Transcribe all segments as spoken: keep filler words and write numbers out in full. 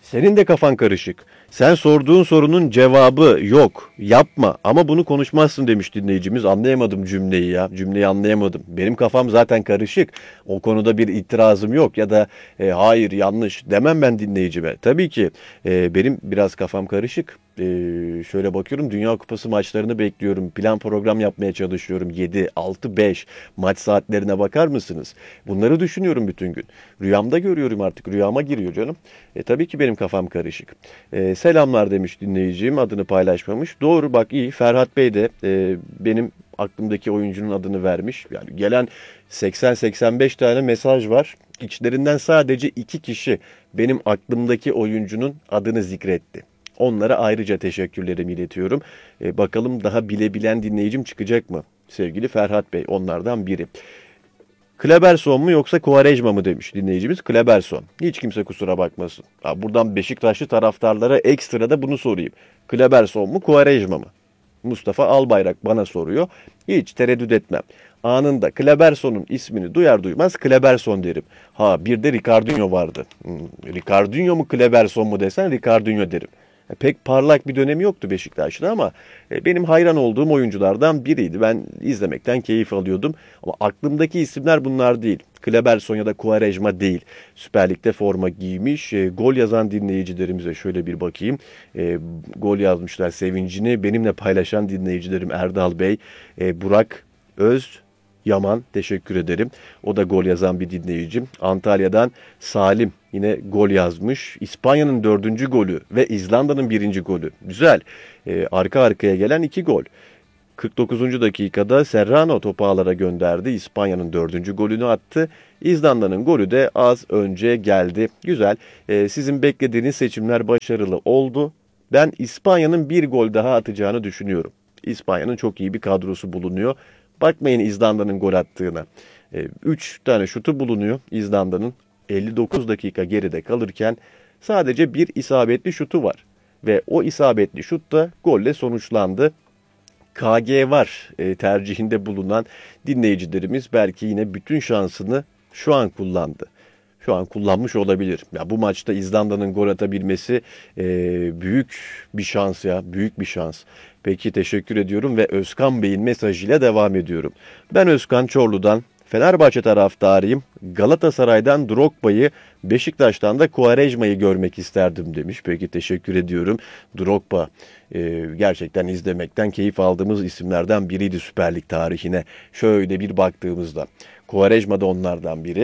Senin de kafan karışık. Sen sorduğun sorunun cevabı yok. Yapma ama bunu konuşmazsın demiş dinleyicimiz. Anlayamadım cümleyi ya. Cümleyi anlayamadım. Benim kafam zaten karışık. O konuda bir itirazım yok ya da e, hayır yanlış demem ben dinleyicime. Tabii ki e, benim biraz kafam karışık. E, şöyle bakıyorum, Dünya Kupası maçlarını bekliyorum. Plan program yapmaya çalışıyorum. yedi, altı, beş maç saatlerine bakar mısınız? Bunları düşünüyorum bütün gün. Rüyamda görüyorum, artık rüyama giriyor canım. E, tabii ki benim kafam karışık. E, selamlar demiş dinleyicim, adını paylaşmamış. Doğru, bak iyi, Ferhat Bey de e, benim aklımdaki oyuncunun adını vermiş. Yani gelen seksen seksen beş tane mesaj var. İçlerinden sadece iki kişi benim aklımdaki oyuncunun adını zikretti. Onlara ayrıca teşekkürlerimi iletiyorum. E, bakalım daha bilebilen dinleyicim çıkacak mı? Sevgili Ferhat Bey onlardan biri. Kleberson mu yoksa Quaresma mı demiş dinleyicimiz. Kleberson. Hiç kimse kusura bakmasın. Ha, buradan Beşiktaşlı taraftarlara ekstra da bunu sorayım. Kleberson mu Quaresma mı? Mustafa Albayrak bana soruyor. Hiç tereddüt etmem. Anında Kleberson'un ismini duyar duymaz Kleberson derim. Ha, bir de Ricardinho vardı. Hmm, Ricardinho mu Kleberson mu desen Ricardinho derim. E, Pek parlak bir dönemi yoktu Beşiktaş'ta ama e, benim hayran olduğum oyunculardan biriydi. Ben izlemekten keyif alıyordum. Ama aklımdaki isimler bunlar değil. Kleberson ya da Quaresma değil. Süper Lig'de forma giymiş. E, gol yazan dinleyicilerimize şöyle bir bakayım. E, gol yazmışlar, sevincini benimle paylaşan dinleyicilerim Erdal Bey, e, Burak Öz Yaman, teşekkür ederim. O da gol yazan bir dinleyicim. Antalya'dan Salim yine gol yazmış. İspanya'nın dördüncü golü ve İzlanda'nın birinci golü. Güzel. Ee, arka arkaya gelen iki gol. kırk dokuzuncu dakikada Serrano topu ağlara gönderdi. İspanya'nın dördüncü golünü attı. İzlanda'nın golü de az önce geldi. Güzel. Ee, sizin beklediğiniz seçimler başarılı oldu. Ben İspanya'nın bir gol daha atacağını düşünüyorum. İspanya'nın çok iyi bir kadrosu bulunuyor. Bakmayın İzlanda'nın gol attığına. üç tane şutu bulunuyor İzlanda'nın. elli dokuz dakika geride kalırken sadece bir isabetli şutu var. Ve o isabetli şut da golle sonuçlandı. K G var e, tercihinde bulunan dinleyicilerimiz belki yine bütün şansını şu an kullandı. Şu an kullanmış olabilir. Ya bu maçta İzlanda'nın gol atabilmesi e, büyük bir şans ya, büyük bir şans. Peki, teşekkür ediyorum ve Özkan Bey'in mesajıyla devam ediyorum. Ben Özkan Çorlu'dan Fenerbahçe taraftarıyım. Galatasaray'dan Drogba'yı, Beşiktaş'tan da Quaresma'yı görmek isterdim demiş. Peki, teşekkür ediyorum. Drogba e, gerçekten izlemekten keyif aldığımız isimlerden biriydi Süper Lig tarihine. Şöyle bir baktığımızda Quaresma da onlardan biri.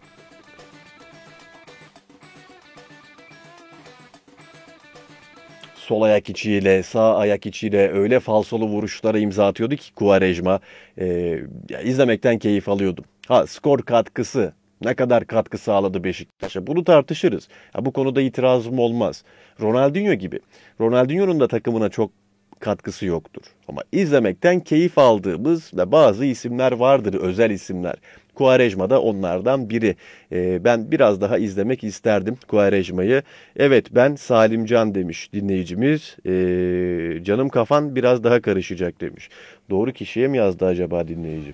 Sol ayak içiyle, sağ ayak içiyle öyle falsolu vuruşlara imza atıyordu ki Quaresma. Ee, ya izlemekten keyif alıyordum. Ha, skor katkısı, ne kadar katkı sağladı Beşiktaş'a, bunu tartışırız. Ya, bu konuda itirazım olmaz. Ronaldinho gibi. Ronaldinho'nun da takımına çok katkısı yoktur. Ama izlemekten keyif aldığımız ve bazı isimler vardır, özel isimler. Quaresma da onlardan biri. Ee, ben biraz daha izlemek isterdim Quaresma'yı. Evet, ben Salimcan demiş dinleyicimiz. Ee, canım kafan biraz daha karışacak demiş. Doğru kişiye mi yazdı acaba dinleyici?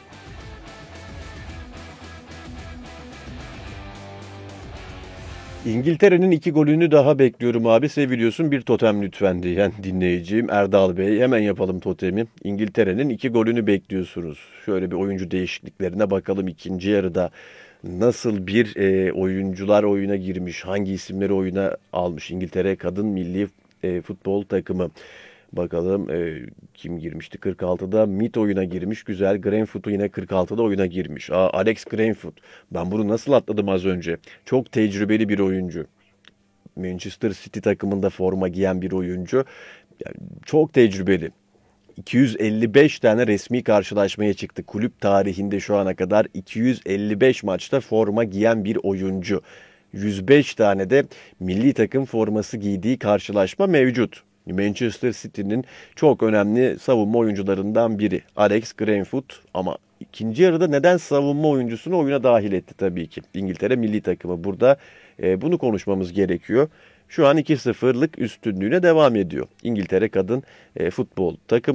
İngiltere'nin iki golünü daha bekliyorum abi. Seviliyorsun, bir totem lütfen diyen dinleyicim Erdal Bey. Hemen yapalım totemi. İngiltere'nin iki golünü bekliyorsunuz. Şöyle bir oyuncu değişikliklerine bakalım ikinci yarıda. Nasıl bir e, oyuncular oyuna girmiş, hangi isimleri oyuna almış İngiltere kadın milli e, futbol takımı. Bakalım e, kim girmişti kırk altıda? Mit oyuna girmiş. Güzel. Greenfoot yine kırk altıda oyuna girmiş. Aa, Alex Greenfoot. Ben bunu nasıl atladım az önce? Çok tecrübeli bir oyuncu. Manchester City takımında forma giyen bir oyuncu. Yani çok tecrübeli. iki yüz elli beş tane resmi karşılaşmaya çıktı. Kulüp tarihinde şu ana kadar iki yüz elli beş maçta forma giyen bir oyuncu. yüz beş tane de milli takım forması giydiği karşılaşma mevcut. Manchester City'nin çok önemli savunma oyuncularından biri Alex Greenfoot, ama ikinci yarıda neden savunma oyuncusunu oyuna dahil etti tabii ki. İngiltere milli takımı burada e, bunu konuşmamız gerekiyor. Şu an iki sıfırlık üstünlüğüne devam ediyor İngiltere kadın e, futbol takımı.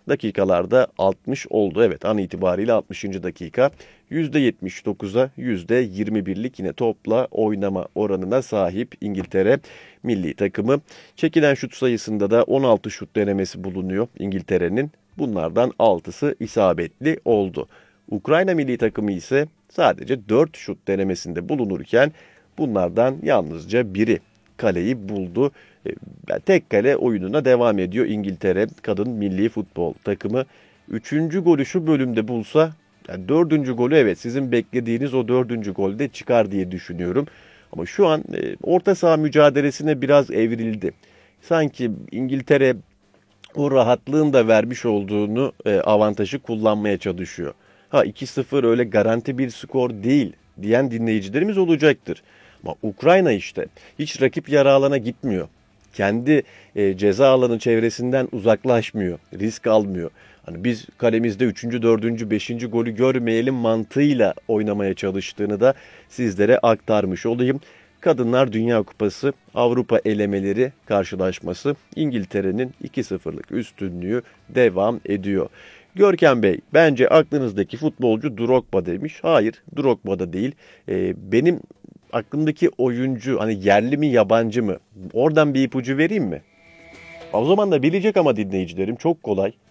Dakikalarda altmış oldu. Evet, an itibariyle altmışıncı dakika. yüzde yetmiş dokuza yüzde yirmi birlik yine topla oynama oranına sahip İngiltere milli takımı. Çekilen şut sayısında da on altı şut denemesi bulunuyor İngiltere'nin. Bunlardan altısı isabetli oldu. Ukrayna milli takımı ise sadece dört şut denemesinde bulunurken bunlardan yalnızca biri kaleyi buldu. Tek kale oyununa devam ediyor İngiltere kadın milli futbol takımı. Üçüncü golü şu bölümde bulsa, yani dördüncü golü evet sizin beklediğiniz o dördüncü golde çıkar diye düşünüyorum. Ama şu an e, orta saha mücadelesine biraz evrildi. Sanki İngiltere o rahatlığın da vermiş olduğunu e, avantajı kullanmaya çalışıyor. Ha iki sıfır öyle garanti bir skor değil diyen dinleyicilerimiz olacaktır. Ama Ukrayna işte hiç rakip yarı alana gitmiyor. Kendi e, ceza alanı çevresinden uzaklaşmıyor, risk almıyor. Hani biz kalemizde üçüncü, dördüncü, beşinci golü görmeyelim mantığıyla oynamaya çalıştığını da sizlere aktarmış olayım. Kadınlar Dünya Kupası Avrupa elemeleri karşılaşması İngiltere'nin iki sıfırlık üstünlüğü devam ediyor. Görkem Bey, bence aklınızdaki futbolcu Drogba demiş. Hayır, Drogba da değil. Ee, benim aklımdaki oyuncu hani yerli mi yabancı mı? Oradan bir ipucu vereyim mi? O zaman da bilecek ama dinleyicilerim çok kolay.